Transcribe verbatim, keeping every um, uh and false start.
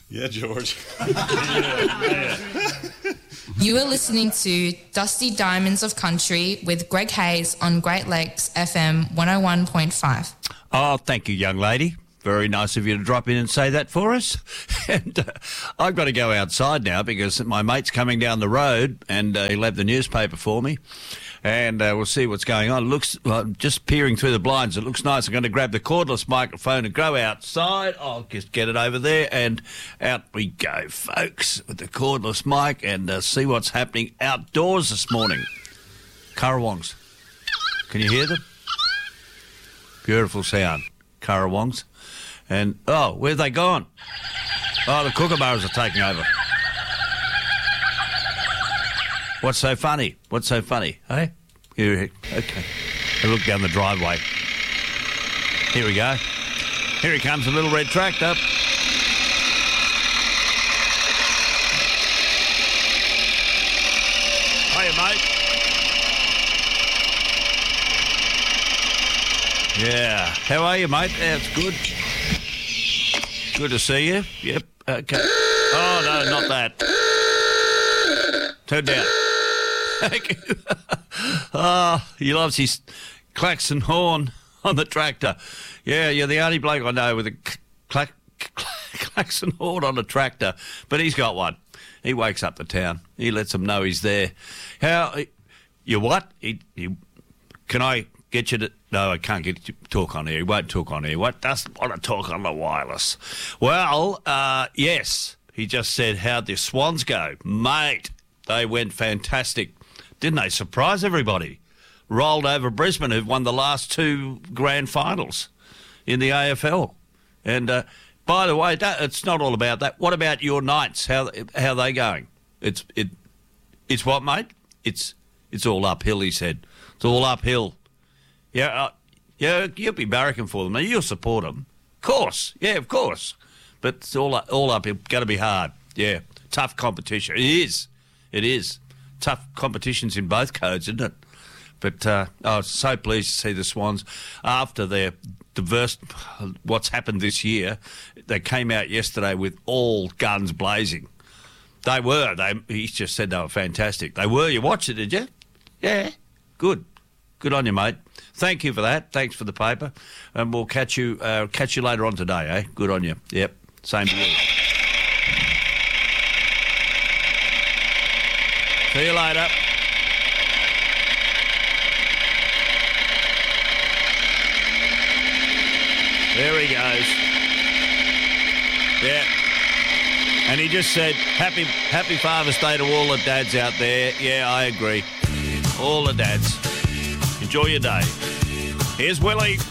Yeah, George. You are listening to Dusty Diamonds of Country with Greg Hayes on Great Lakes F M one oh one point five. Oh, thank you, young lady. Very nice of you to drop in and say that for us. And uh, I've got to go outside now because my mate's coming down the road and uh, he'll have the newspaper for me. And uh, we'll see what's going on. It looks like, just peering through the blinds, it looks nice. I'm going to grab the cordless microphone and go outside. I'll just get it over there and out we go, folks, with the cordless mic and uh, see what's happening outdoors this morning. Currawongs. Can you hear them? Beautiful sound. Currawongs. And, oh, where've they gone? Oh, the kookaburras are taking over. What's so funny? What's so funny? Hey? Here, okay. I look down the driveway. Here we go. Here he comes, a little red tractor. Hiya, mate. Yeah. How are you, mate? Yeah, it's good. Good to see you. Yep. Okay. Oh, no, not that. Turn down. Oh, he loves his klaxon horn on the tractor. Yeah, you're the only bloke I know with a clack, klaxon horn on a tractor, but he's got one. He wakes up the town. He lets them know he's there. How? You what? He, he, can I get you to... No, I can't get you to talk on here. He won't talk on here. What? Doesn't want to talk on the wireless. Well, uh, yes. He just said, how'd the Swans go? Mate, they went fantastic. Didn't they surprise everybody? Rolled over Brisbane, who've won the last two grand finals in the A F L. And, uh, by the way, that, it's not all about that. What about your Knights? How how are they going? It's it, it's what, mate? It's it's all uphill, he said. It's all uphill. Yeah, uh, yeah, you'll be barracking for them. You'll support them. Of course. Yeah, of course. But it's all, all uphill. Going to be hard. Yeah, tough competition. It is. It is. Tough competitions in both codes, isn't it? But uh, I was so pleased to see the Swans after their diverse, what's happened this year. They came out yesterday with all guns blazing. They were. They. He just said they were fantastic. They were. You watched it, did you? Yeah. Good. Good on you, mate. Thank you for that. Thanks for the paper, and we'll catch you. Uh, catch you later on today, eh? Good on you. Yep. Same to you. See you later. There he goes. Yeah. And he just said, happy happy Father's Day to all the dads out there. Yeah, I agree. All the dads. Enjoy your day. Here's Willie.